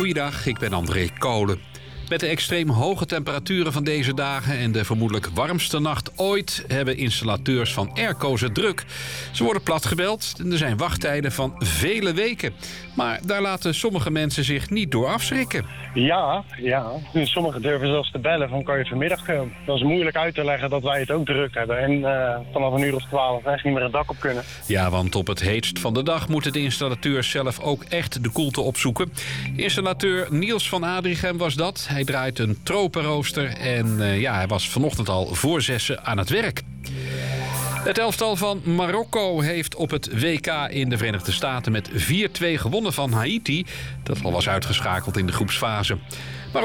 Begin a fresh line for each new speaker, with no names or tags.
Goeiedag, ik ben André Kolen. Met de extreem hoge temperaturen van deze dagen en de vermoedelijk warmste nacht ooit hebben installateurs van airco's het druk. Ze worden platgebeld en er zijn wachttijden van vele weken. Maar daar laten sommige mensen zich niet door afschrikken.
Ja. Sommigen durven zelfs te bellen van kan je vanmiddag komen. Dat is moeilijk uit te leggen dat wij het ook druk hebben. En vanaf 1:12 echt niet meer het dak op kunnen.
Ja, want op het heetst van de dag moeten de installateurs zelf ook echt de koelte opzoeken. Installateur Niels van Adrichem was dat. Hij draait een tropenrooster en hij was vanochtend al voor 6 aan het werk. Het elftal van Marokko heeft op het WK in de Verenigde Staten met 4-2 gewonnen van Haiti, dat al was uitgeschakeld in de groepsfase.